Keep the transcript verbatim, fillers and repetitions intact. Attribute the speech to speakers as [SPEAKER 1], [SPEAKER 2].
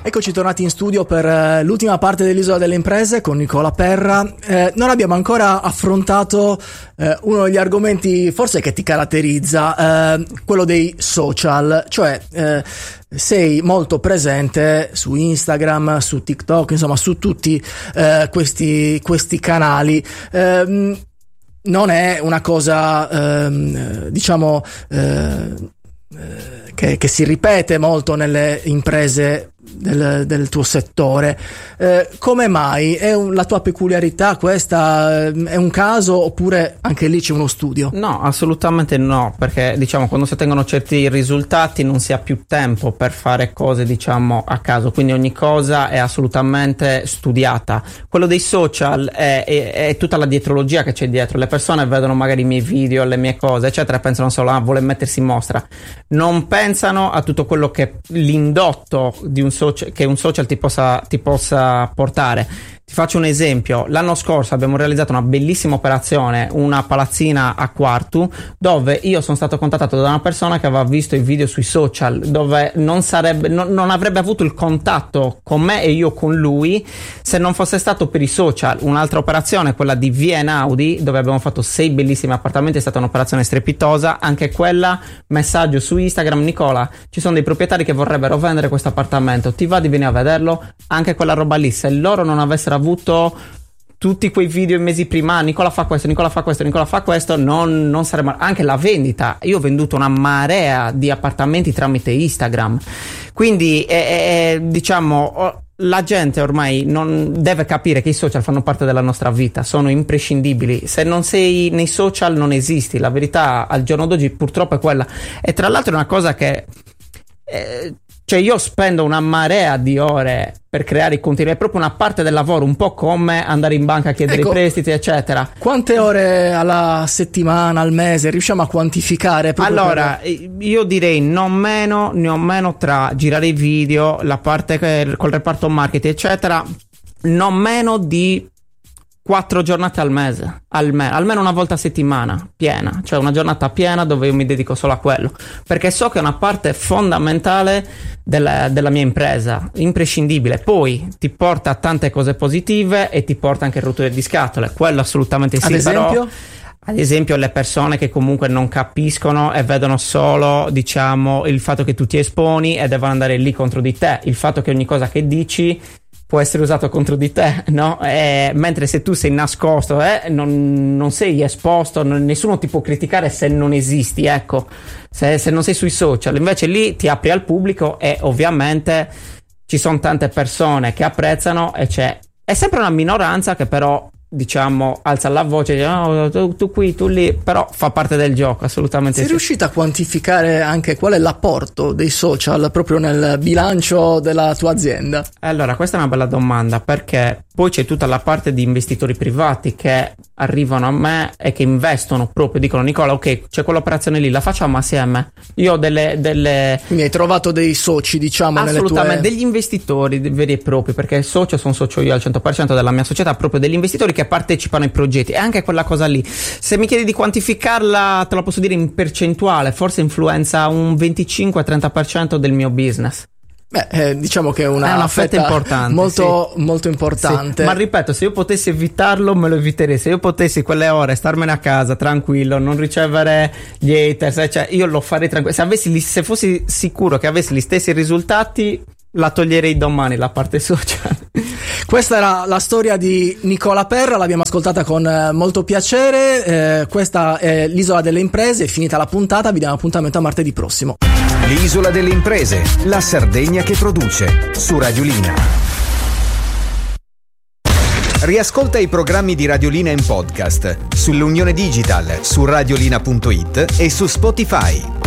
[SPEAKER 1] Eccoci tornati in studio per uh, l'ultima parte dell'Isola delle Imprese con Nicola Perra. Eh, non abbiamo ancora affrontato eh, uno degli argomenti forse che ti caratterizza, eh, quello dei social, cioè eh, sei molto presente su Instagram, su TikTok, insomma su tutti eh, questi, questi canali. Eh, non è una cosa eh, diciamo eh, Che, che si ripete molto nelle imprese del, del tuo settore. Eh, come mai? È un, la tua peculiarità questa? È un caso oppure anche lì c'è uno studio?
[SPEAKER 2] No, assolutamente no, perché diciamo quando si ottengono certi risultati non si ha più tempo per fare cose diciamo a caso, quindi ogni cosa è assolutamente studiata. Quello dei social è, è, è tutta la dietrologia che c'è dietro. Le persone vedono magari i miei video, le mie cose eccetera e pensano solo a ah, vuole mettersi in mostra, non pensano a tutto quello che l'indotto di un social, che un social ti possa, ti possa portare. Ti faccio un esempio: l'anno scorso abbiamo realizzato una bellissima operazione, una palazzina a Quartu, dove io sono stato contattato da una persona che aveva visto i video sui social, dove non sarebbe, non, non avrebbe avuto il contatto con me e io con lui se non fosse stato per i social. Un'altra operazione, quella di V N Audi, dove abbiamo fatto sei bellissimi appartamenti, è stata un'operazione strepitosa, anche quella, messaggio su Instagram: Nicola, ci sono dei proprietari che vorrebbero vendere questo appartamento, ti va di venire a vederlo? Anche quella roba lì, se loro non avessero avuto tutti quei video in mesi prima, Nicola fa questo, Nicola fa questo, Nicola fa questo, non, non sarebbe. Anche la vendita, io ho venduto una marea di appartamenti tramite Instagram, quindi è, è, diciamo la gente ormai non deve capire che i social fanno parte della nostra vita, sono imprescindibili. Se non sei nei social non esisti, la verità al giorno d'oggi purtroppo è quella. E tra l'altro è una cosa che eh, cioè io spendo una marea di ore per creare i contenuti, è proprio una parte del lavoro, un po' come andare in banca a chiedere ecco, i prestiti eccetera.
[SPEAKER 1] Quante ore alla settimana, al mese riusciamo a quantificare?
[SPEAKER 2] Allora
[SPEAKER 1] per...
[SPEAKER 2] io direi non meno, ne ho meno tra girare i video, la parte che, col reparto marketing eccetera, non meno di quattro giornate al mese, almeno, almeno una volta a settimana piena, cioè una giornata piena dove io mi dedico solo a quello, perché so che è una parte fondamentale della, della mia impresa, imprescindibile. Poi ti porta a tante cose positive e ti porta anche rotture di scatole, quello assolutamente sì.
[SPEAKER 1] Ad esempio?
[SPEAKER 2] Però, ad esempio le persone che comunque non capiscono e vedono solo diciamo il fatto che tu ti esponi e devono andare lì contro di te, il fatto che ogni cosa che dici può essere usato contro di te, no? Eh, mentre se tu sei nascosto, eh, non, non sei esposto, non, nessuno ti può criticare se non esisti, ecco, se, se non sei sui social. Invece lì ti apri al pubblico e ovviamente ci sono tante persone che apprezzano e c'è, è sempre una minoranza che però diciamo alza la voce, dice, oh, tu, tu qui, tu lì, però fa parte del gioco, assolutamente.
[SPEAKER 1] Sei
[SPEAKER 2] sì.
[SPEAKER 1] riuscita a quantificare anche qual è l'apporto dei social proprio nel bilancio della tua azienda?
[SPEAKER 2] Allora, questa è una bella domanda, perché poi c'è tutta la parte di investitori privati che arrivano a me e che investono proprio, dicono Nicola, ok, c'è quell'operazione lì, la facciamo assieme. Io ho delle, delle...
[SPEAKER 1] Quindi hai trovato dei soci, diciamo,
[SPEAKER 2] assolutamente,
[SPEAKER 1] nelle tue...
[SPEAKER 2] degli investitori veri e propri, perché socio sono socio io al cento per cento della mia società, proprio degli investitori che partecipano ai progetti. E anche quella cosa lì, se mi chiedi di quantificarla, te la posso dire in percentuale, forse influenza un venticinque trenta per cento del mio business.
[SPEAKER 1] Beh, eh, diciamo che è una,
[SPEAKER 2] è una fetta importante,
[SPEAKER 1] molto,
[SPEAKER 2] sì.
[SPEAKER 1] molto importante.
[SPEAKER 2] Sì. Ma ripeto, se io potessi evitarlo, me lo eviterei. Se io potessi quelle ore starmene a casa tranquillo, non ricevere gli haters, cioè io lo farei tranquillo. Se avessi, se fossi sicuro che avessi gli stessi risultati, la toglierei domani la parte social.
[SPEAKER 1] Questa era la storia di Nicola Perra, l'abbiamo ascoltata con eh, molto piacere. Eh, questa è l'Isola delle Imprese, è finita la puntata, vi diamo appuntamento a martedì prossimo.
[SPEAKER 3] L'Isola delle Imprese, la Sardegna che produce, su Radiolina. Riascolta i programmi di Radiolina in podcast sull'Unione Digital, su radiolina punto it e su Spotify.